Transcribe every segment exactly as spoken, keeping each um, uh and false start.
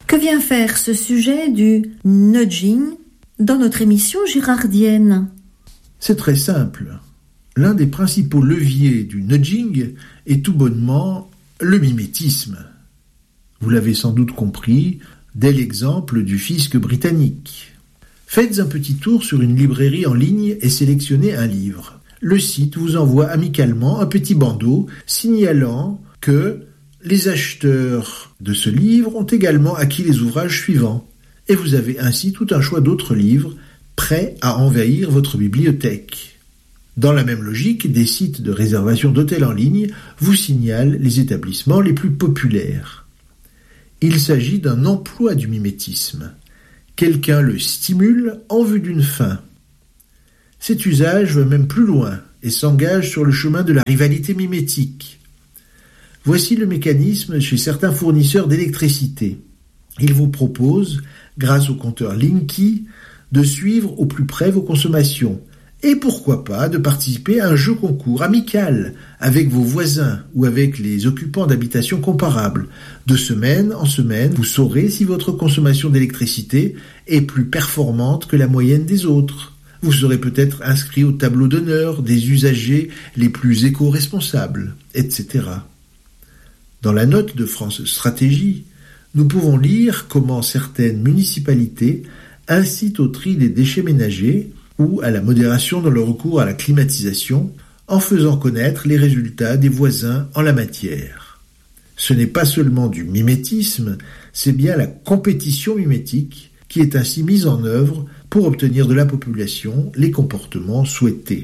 Que vient faire ce sujet du nudging dans notre émission girardienne ? C'est très simple. L'un des principaux leviers du nudging est tout bonnement le mimétisme. Vous l'avez sans doute compris dès l'exemple du fisc britannique. Faites un petit tour sur une librairie en ligne et sélectionnez un livre. Le site vous envoie amicalement un petit bandeau signalant que les acheteurs de ce livre ont également acquis les ouvrages suivants. Et vous avez ainsi tout un choix d'autres livres prêts à envahir votre bibliothèque. Dans la même logique, des sites de réservation d'hôtels en ligne vous signalent les établissements les plus populaires. Il s'agit d'un emploi du mimétisme. Quelqu'un le stimule en vue d'une fin. Cet usage va même plus loin et s'engage sur le chemin de la rivalité mimétique. Voici le mécanisme chez certains fournisseurs d'électricité. Ils vous proposent, grâce au compteur Linky, de suivre au plus près vos consommations. Et pourquoi pas de participer à un jeu concours amical avec vos voisins ou avec les occupants d'habitations comparables. De semaine en semaine, vous saurez si votre consommation d'électricité est plus performante que la moyenne des autres. Vous serez peut-être inscrit au tableau d'honneur des usagers les plus éco-responsables, et cetera. Dans la note de France Stratégie, nous pouvons lire comment certaines municipalités incitent au tri des déchets ménagers ou à la modération dans le recours à la climatisation, en faisant connaître les résultats des voisins en la matière. Ce n'est pas seulement du mimétisme, c'est bien la compétition mimétique qui est ainsi mise en œuvre pour obtenir de la population les comportements souhaités.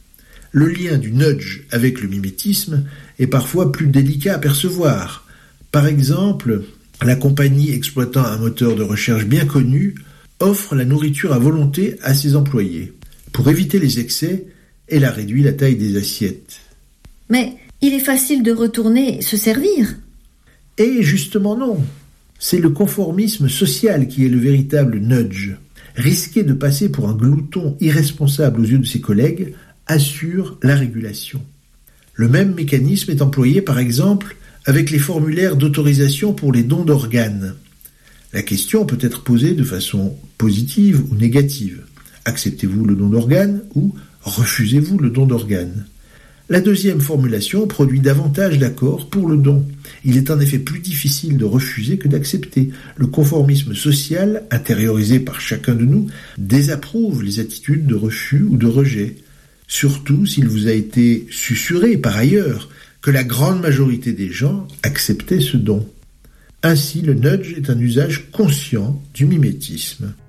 Le lien du nudge avec le mimétisme est parfois plus délicat à percevoir. Par exemple, la compagnie exploitant un moteur de recherche bien connu offre la nourriture à volonté à ses employés. Pour éviter les excès, elle a réduit la taille des assiettes. Mais il est facile de retourner se servir. Et justement non. C'est le conformisme social qui est le véritable nudge. Risquer de passer pour un glouton irresponsable aux yeux de ses collègues assure la régulation. Le même mécanisme est employé par exemple avec les formulaires d'autorisation pour les dons d'organes. La question peut être posée de façon positive ou négative. Acceptez-vous le don d'organes ou refusez-vous le don d'organes ? La deuxième formulation produit davantage d'accords pour le don. Il est en effet plus difficile de refuser que d'accepter. Le conformisme social, intériorisé par chacun de nous, désapprouve les attitudes de refus ou de rejet. Surtout s'il vous a été susurré par ailleurs que la grande majorité des gens acceptaient ce don. Ainsi, le nudge est un usage conscient du mimétisme.